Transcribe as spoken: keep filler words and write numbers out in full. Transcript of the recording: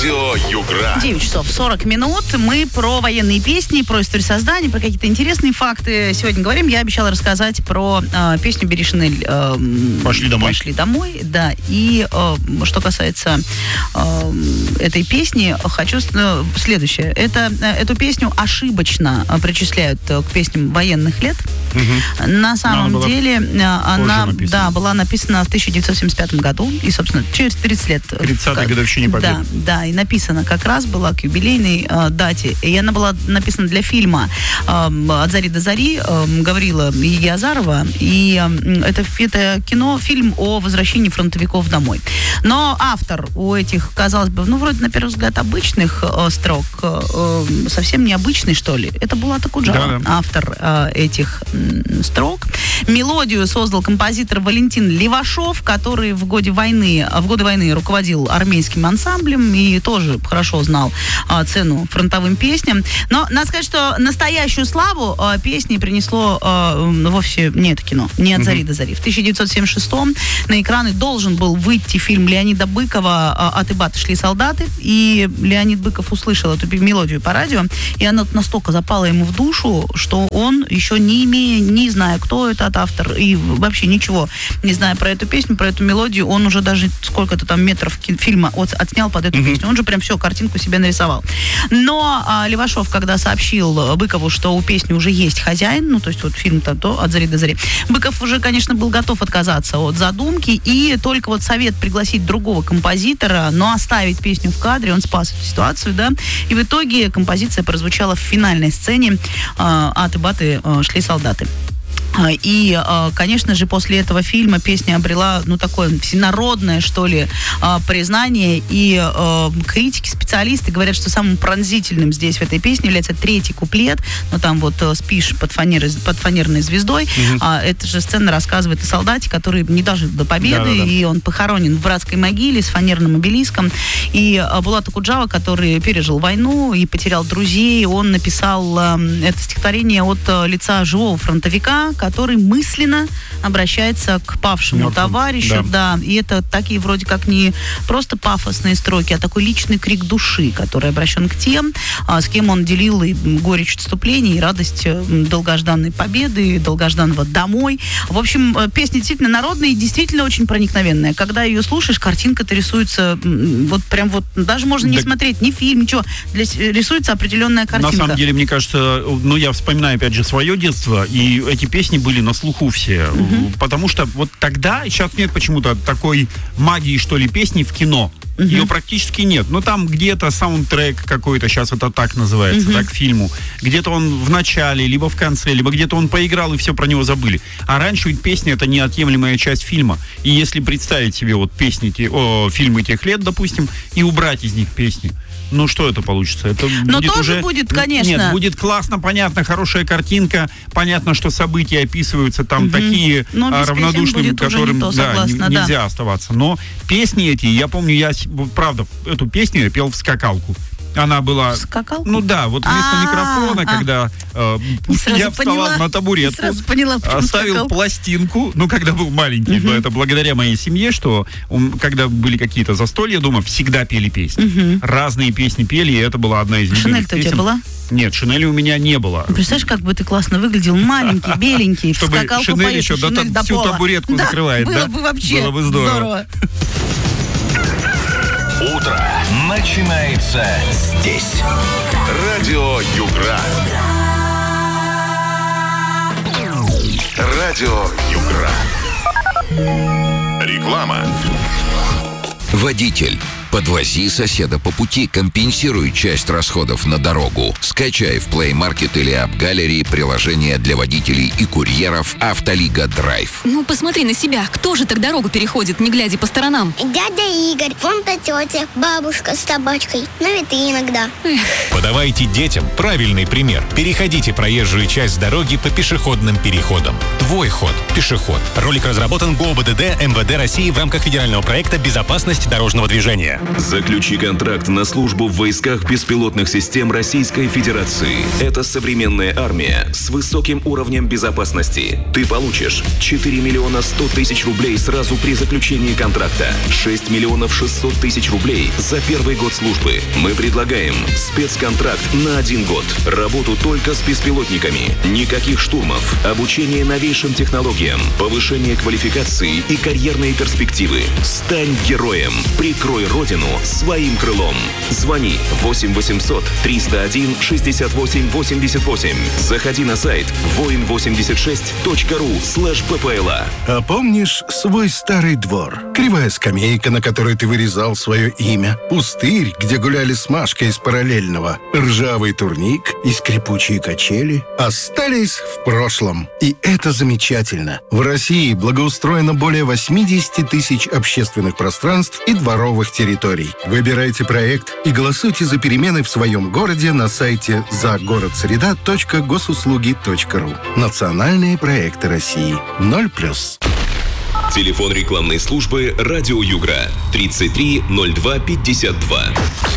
Радио Югра. девять часов сорок минут. Мы про военные песни, про историю создания, про какие-то интересные факты сегодня говорим. Я обещала рассказать про э, песню «Бери Шинель». Э, Пошли домой. Пошли домой, да. И э, что касается э, этой песни, хочу э, следующее. Это, э, эту песню ошибочно э, причисляют э, к песням военных лет. Угу. На самом она деле э, она да, была написана в тысяча девятьсот семьдесят пятом году. И, собственно, через тридцать лет. тридцатой годовщине Победы. Да, да, и написана как раз была к юбилейной э, дате. И она была написана для фильма э, «От зари до зари», э, говорила Еги Азарова. И э, это, это кино, фильм о возвращении фронтовиков домой. Но автор у этих, казалось бы, ну, вроде, на первый взгляд, обычных э, строк, э, совсем необычный, что ли. Это Булат Акуджава, да, да. автор э, этих э, строк. Мелодию создал композитор Валентин Левашов, который в годы войны, в годы войны руководил армейским ансамблем и тоже хорошо знал а, цену фронтовым песням. Но надо сказать, что настоящую славу а, песни принесло а, вовсе не это кино, не «От зари до зари». В тысяча девятьсот семьдесят шестом на экраны должен был выйти фильм Леонида Быкова «От Ибата шли солдаты», и Леонид Быков услышал эту мелодию по радио, и она настолько запала ему в душу, что он, еще не имея, не зная, кто этот автор, и вообще ничего не зная про эту песню, про эту мелодию, он уже даже сколько-то там метров фильма от, отснял под эту mm-hmm. песню. Он же прям все, картинку себе нарисовал. Но а, Левашов, когда сообщил Быкову, что у песни уже есть хозяин, ну, то есть вот фильм-то то «От зари до зари», Быков уже, конечно, был готов отказаться от задумки, и только вот совет пригласить другого композитора, но оставить песню в кадре, он спас эту ситуацию, да, и в итоге композиция прозвучала в финальной сцене а, «От Ибаты шли солдаты». И, конечно же, после этого фильма песня обрела, ну, такое всенародное, что ли, признание. И критики, специалисты говорят, что самым пронзительным здесь в этой песне является третий куплет. Ну, там вот «Спишь под, фанер, под фанерной звездой». Угу. Эта же сцена рассказывает о солдате, который не дожил до победы, да, да, да. и он похоронен в братской могиле с фанерным обелиском. И Булат Акуджава, который пережил войну и потерял друзей, он написал это стихотворение от лица живого фронтовика, который мысленно обращается к павшему Мертвым. товарищу, да. да, и это такие вроде как не просто пафосные строки, а такой личный крик души, который обращен к тем, а, с кем он делил и горечь отступления, и радость долгожданной победы, долгожданного домой. В общем, песня действительно народная и действительно очень проникновенная. Когда ее слушаешь, картинка-то рисуется, вот прям вот, даже можно не да. смотреть ни фильм, ничего, для, рисуется определенная картинка. На самом деле, мне кажется, ну, я вспоминаю, опять же, свое детство, и эти песни были на слуху все. Uh-huh. Потому что вот тогда, сейчас нет почему-то такой магии, что ли, песни в кино. Uh-huh. Ее практически нет. Но там где-то саундтрек какой-то, сейчас это так называется, uh-huh. так, фильму. Где-то он в начале, либо в конце, либо где-то он поиграл, и все про него забыли. А раньше ведь песня — это неотъемлемая часть фильма. И если представить себе вот песни, те, о, фильмы тех лет, допустим, и убрать из них песни, ну, что это получится? Это Но будет тоже уже... будет, конечно. Нет, будет классно, понятно, хорошая картинка, понятно, что события описываются там mm-hmm. такие а, равнодушными, которым не то, согласна, да, нельзя да. оставаться. Но песни эти, я помню, я, правда, эту песню я пел в скакалку. Она была... Скакалку? Ну да, вот вместо А-а-а. микрофона, когда э, я вставал поняла, на табуретку, поняла, оставил скакалку. пластинку, ну, когда был маленький, uh-huh. но это благодаря моей семье, что он, когда были какие-то застолья дома, всегда пели песни. Uh-huh. Разные песни пели, и это была одна из любимых Шинель-то песен. у тебя была? Нет, Шинели у меня не было. Представляешь, как бы ты классно выглядел, маленький, беленький, в скакалку Шинель поехал, еще Шинель до, до всю пола. табуретку да, закрывает, было да? бы вообще было бы здорово. здорово. Утро начинается здесь. Радио Югра. Радио Югра. Реклама. Водитель. Подвози соседа по пути, компенсируй часть расходов на дорогу. Скачай в Play Market или App Gallery приложение для водителей и курьеров «Автолига Драйв». Ну, посмотри на себя. Кто же так дорогу переходит, не глядя по сторонам? Дядя Игорь, вон-то тетя, бабушка с собачкой. Ну и ты иногда. Эх. Подавайте детям правильный пример. Переходите проезжую часть дороги по пешеходным переходам. Твой ход. Пешеход. Ролик разработан ГОБДД МВД России в рамках федерального проекта «Безопасность дорожного движения». Заключи контракт на службу в войсках беспилотных систем Российской Федерации. Это современная армия с высоким уровнем безопасности. Ты получишь четыре миллиона сто тысяч рублей сразу при заключении контракта, шесть миллионов шестьсот тысяч рублей за первый год службы. Мы предлагаем спецконтракт на один год. Работу только с беспилотниками. Никаких штурмов. Обучение новейшим технологиям. Повышение квалификации и карьерные перспективы. Стань героем. Прикрой Родину своим крылом. Звони восемь восемьсот триста один шестьдесят восемь восемьдесят восемь. Заходи на сайт воин восемьдесят шесть точка ру слэш ППЛА. А помнишь свой старый двор? Кривая скамейка, на которой ты вырезал свое имя. Пустырь, где гуляли с Машкой из параллельного. Ржавый турник и скрипучие качели остались в прошлом. И это замечательно. В России благоустроено более восемьдесят тысяч общественных пространств и дворовых территорий. Выбирайте проект и голосуйте за перемены в своем городе на сайте загородсреда точка госуслуги точка ру. Национальные проекты России. ноль плюс. Телефон рекламной службы «Радио Югра» тридцать три ноль два пятьдесят два.